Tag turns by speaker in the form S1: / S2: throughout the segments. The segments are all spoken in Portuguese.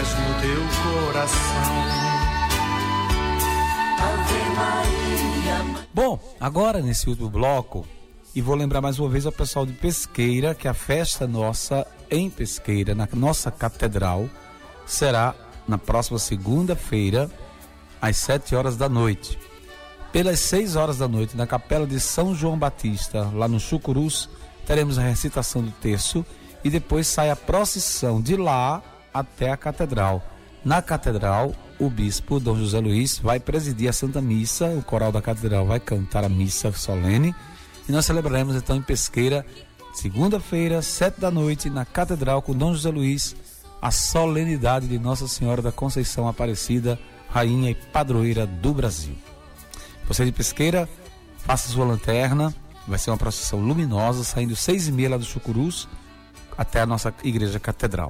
S1: paz no teu coração. Ave Maria.
S2: Bom, agora nesse último bloco, e vou lembrar mais uma vez ao pessoal de Pesqueira que a festa nossa em Pesqueira, na nossa catedral, será na próxima segunda-feira, às 7 horas da noite. Pelas 6 horas da noite, na capela de São João Batista, lá no Chucurus, teremos a recitação do terço e depois sai a procissão de lá até a catedral. Na catedral, o bispo Dom José Luiz vai presidir a Santa Missa, o coral da catedral vai cantar a missa solene e nós celebraremos então em Pesqueira, segunda-feira, 7 da noite, na catedral com Dom José Luiz, a solenidade de Nossa Senhora da Conceição Aparecida, rainha e padroeira do Brasil. Você de Pesqueira, faça sua lanterna, vai ser uma procissão luminosa, saindo 6h30 lá do Chucurus até a nossa igreja catedral.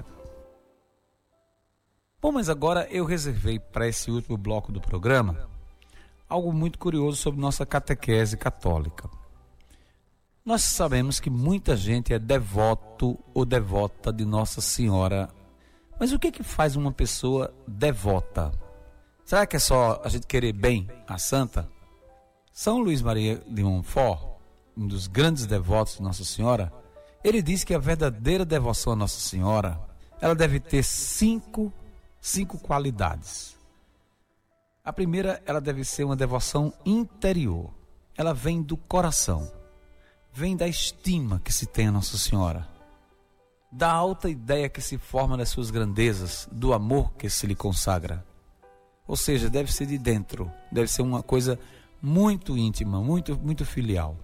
S2: Bom, mas agora eu reservei para esse último bloco do programa algo muito curioso sobre nossa catequese católica. Nós sabemos que muita gente é devoto ou devota de Nossa Senhora, mas o que faz uma pessoa devota? Será que é só a gente querer bem a santa? São Luís Maria de Montfort, um dos grandes devotos de Nossa Senhora, ele diz que a verdadeira devoção a Nossa Senhora, ela deve ter cinco qualidades. A primeira, ela deve ser uma devoção interior. Ela vem do coração, vem da estima que se tem a Nossa Senhora, da alta ideia que se forma das suas grandezas, do amor que se lhe consagra. Ou seja, deve ser de dentro, deve ser uma coisa muito íntima, muito filial.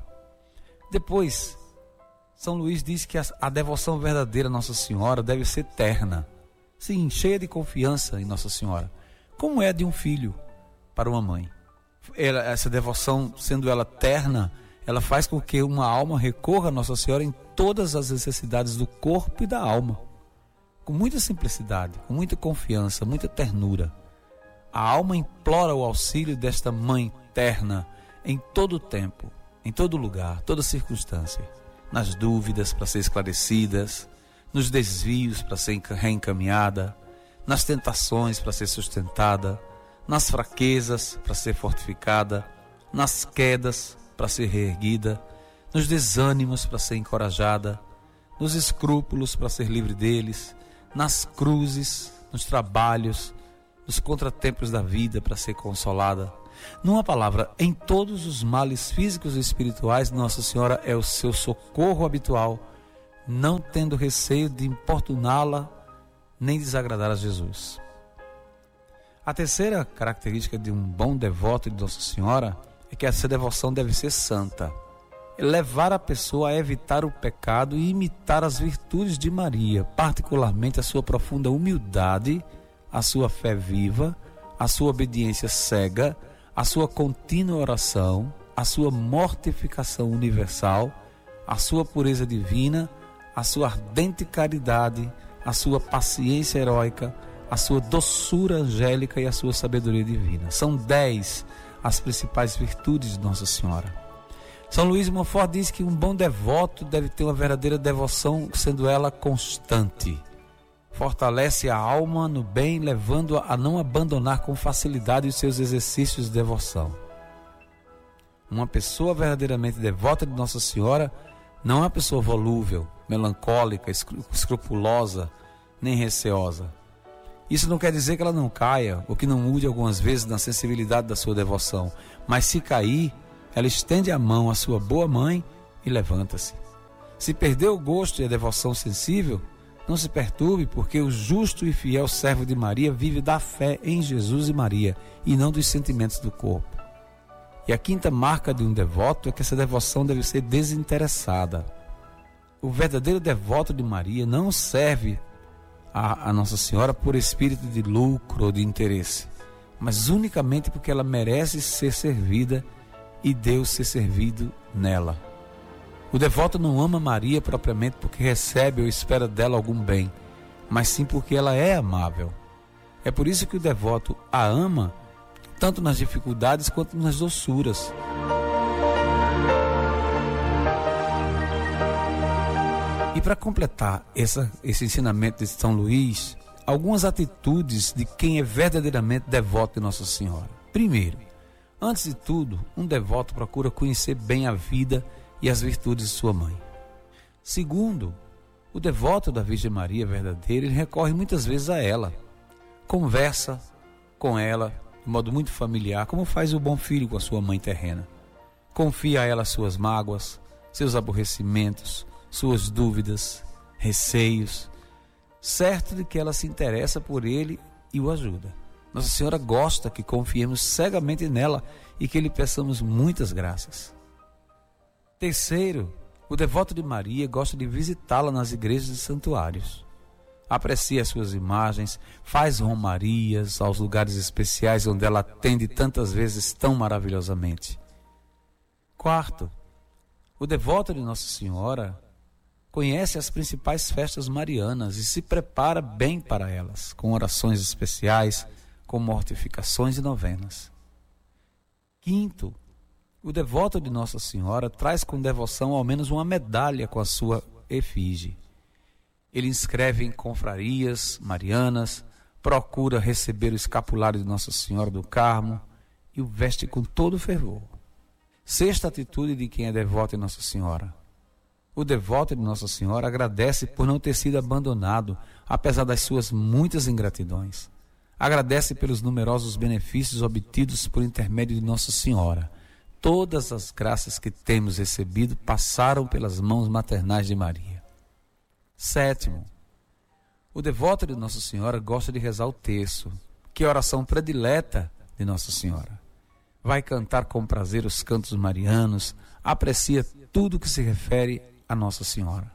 S2: Depois, São Luís diz que a devoção verdadeira a Nossa Senhora deve ser terna, sim, cheia de confiança em Nossa Senhora, como é de um filho para uma mãe. Essa devoção, sendo ela terna, ela faz com que uma alma recorra a Nossa Senhora em todas as necessidades do corpo e da alma, com muita simplicidade, com muita confiança, muita ternura. A alma implora o auxílio desta mãe terna em todo o tempo, em todo lugar, toda circunstância, nas dúvidas para ser esclarecidas, nos desvios para ser reencaminhada, nas tentações para ser sustentada, nas fraquezas para ser fortificada, nas quedas para ser reerguida, nos desânimos para ser encorajada, nos escrúpulos para ser livre deles, nas cruzes, nos trabalhos, nos contratempos da vida para ser consolada. Numa palavra, em todos os males físicos e espirituais, Nossa Senhora é o seu socorro habitual, não tendo receio de importuná-la nem desagradar a Jesus. A terceira característica de um bom devoto de Nossa Senhora é que essa devoção deve ser santa. É levar a pessoa a evitar o pecado e imitar as virtudes de Maria, particularmente a sua profunda humildade, a sua fé viva, a sua obediência cega, a sua contínua oração, a sua mortificação universal, a sua pureza divina, a sua ardente caridade, a sua paciência heróica, a sua doçura angélica e a sua sabedoria divina. São 10 as principais virtudes de Nossa Senhora. São Luís de Montfort diz que um bom devoto deve ter uma verdadeira devoção, sendo ela constante. Fortalece a alma no bem, levando-a a não abandonar com facilidade os seus exercícios de devoção. Uma pessoa verdadeiramente devota de Nossa Senhora não é uma pessoa volúvel, melancólica, escrupulosa, nem receosa. Isso não quer dizer que ela não caia, ou que não mude algumas vezes na sensibilidade da sua devoção, mas se cair, ela estende a mão à sua boa mãe e levanta-se. Se perder o gosto e a devoção sensível, não se perturbe, porque o justo e fiel servo de Maria vive da fé em Jesus e Maria, e não dos sentimentos do corpo. E a quinta marca de um devoto é que essa devoção deve ser desinteressada. O verdadeiro devoto de Maria não serve a Nossa Senhora por espírito de lucro ou de interesse, mas unicamente porque ela merece ser servida e Deus ser servido nela. O devoto não ama Maria propriamente porque recebe ou espera dela algum bem, mas sim porque ela é amável. É por isso que o devoto a ama, tanto nas dificuldades quanto nas doçuras. E para completar esse ensinamento de São Luís, algumas atitudes de quem é verdadeiramente devoto de Nossa Senhora. Primeiro, antes de tudo, um devoto procura conhecer bem a vida e as virtudes de sua mãe. Segundo, o devoto da Virgem Maria verdadeiro, ele recorre muitas vezes a ela. Conversa com ela de modo muito familiar, como faz o bom filho com a sua mãe terrena. Confia a ela suas mágoas, seus aborrecimentos, suas dúvidas, receios, certo de que ela se interessa por ele e o ajuda. Nossa Senhora gosta que confiemos cegamente nela e que lhe peçamos muitas graças. Terceiro, o devoto de Maria gosta de visitá-la nas igrejas e santuários. Aprecia as suas imagens, faz romarias aos lugares especiais onde ela atende tantas vezes tão maravilhosamente. Quarto, o devoto de Nossa Senhora conhece as principais festas marianas e se prepara bem para elas, com orações especiais, com mortificações e novenas. Quinto, o devoto de Nossa Senhora traz com devoção ao menos uma medalha com a sua efígie. Ele inscreve em confrarias marianas, procura receber o escapulário de Nossa Senhora do Carmo e o veste com todo fervor. Sexta atitude de quem é devoto de Nossa Senhora. O devoto de Nossa Senhora agradece por não ter sido abandonado, apesar das suas muitas ingratidões. Agradece pelos numerosos benefícios obtidos por intermédio de Nossa Senhora. Todas as graças que temos recebido passaram pelas mãos maternais de Maria. Sétimo, o devoto de Nossa Senhora gosta de rezar o terço, que é a oração predileta de Nossa Senhora. Vai cantar com prazer os cantos marianos, aprecia tudo que se refere a Nossa Senhora.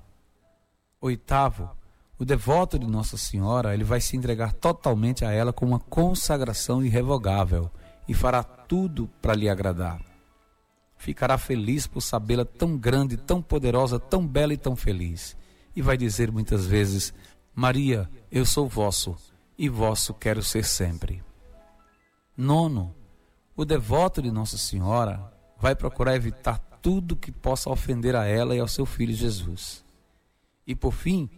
S2: Oitavo, o devoto de Nossa Senhora, ele vai se entregar totalmente a ela com uma consagração irrevogável e fará tudo para lhe agradar. Ficará feliz por sabê-la tão grande, tão poderosa, tão bela e tão feliz. E vai dizer muitas vezes: Maria, eu sou vosso, e vosso quero ser sempre. Nono, o devoto de Nossa Senhora vai procurar evitar tudo que possa ofender a ela e ao seu filho Jesus. E por fim,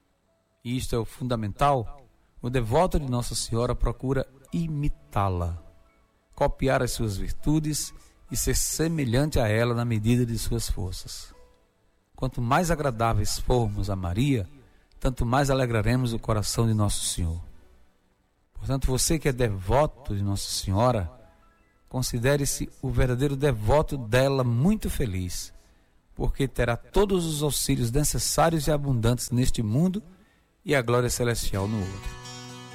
S2: e isto é o fundamental, o devoto de Nossa Senhora procura imitá-la, copiar as suas virtudes e ser semelhante a ela na medida de suas forças. Quanto mais agradáveis formos a Maria, tanto mais alegraremos o coração de Nosso Senhor. Portanto, você que é devoto de Nossa Senhora, considere-se o verdadeiro devoto dela muito feliz, porque terá todos os auxílios necessários e abundantes neste mundo e a glória celestial no outro.